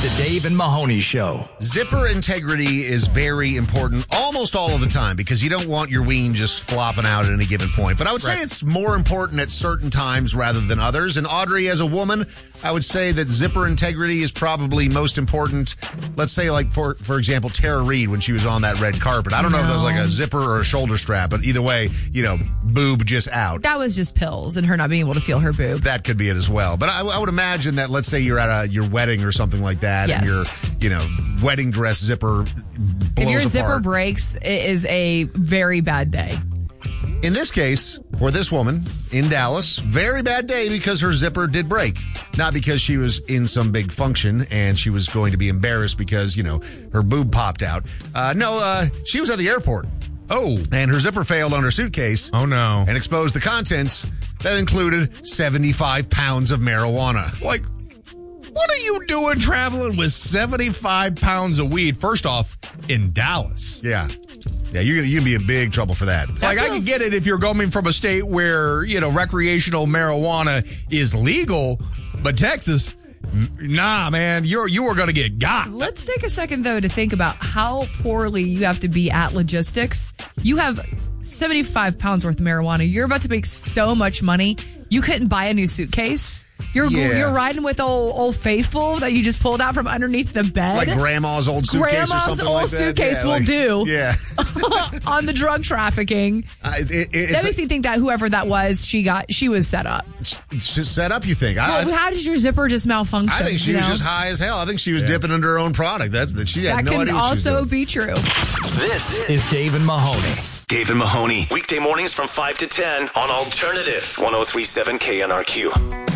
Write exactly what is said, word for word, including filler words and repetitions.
The Dave and Mahoney Show. Zipper integrity is very important almost all of the time because you don't want your ween just flopping out at any given point. But I would say Right. it's more important at certain times rather than others. And Audrey, as a woman, I would say that zipper integrity is probably most important. Let's say, like, for for example, Tara Reid when she was on that red carpet. I don't know if that was like a zipper or a shoulder strap, but either way, you know, boob just out. That was just pills and her not being able to feel her boob. That could be it as well. But I, I would imagine that, let's say you're at a, your wedding or something like that, Yes. and your, you know, wedding dress zipper blows If your zipper apart. breaks, it is a very bad day. In this case, for this woman in Dallas, very bad day because her zipper did break. Not because she was in some big function and she was going to be embarrassed because, you know, her boob popped out. Uh, no, uh, she was at the airport. Oh. And her zipper failed on her suitcase. Oh, no. And exposed the contents that included seventy-five pounds of marijuana. Like, what are you doing traveling with seventy-five pounds of weed? First off, in Dallas. Yeah. Yeah, you're going to be in big trouble for that. Like, I feels- can get it if you're coming from a state where, you know, recreational marijuana is legal, but Texas, m- nah, man, you're you are going to get got. Let's take a second, though, to think about how poorly you have to be at logistics. You have seventy-five pounds worth of marijuana. You're about to make so much money. You couldn't buy a new suitcase. You're Yeah. you're riding with old Old Faithful that you just pulled out from underneeth the bed. Like grandma's old suitcase or Grandma's something old like that. suitcase Yeah, will like- do. Yeah. On the drug trafficking. I- it, it, it's That makes me think that whoever that was, she got she was set up. it's just set up, you think. I, Well, how did your zipper just malfunction? I think she you was know? just high as hell. I think she was dipping into her own product. That's that she had That no can idea what she was also doing. be true. This is Dave and Mahoney. Dave and Mahoney, weekday mornings from five to ten on Alternative one oh three point seven K N R Q.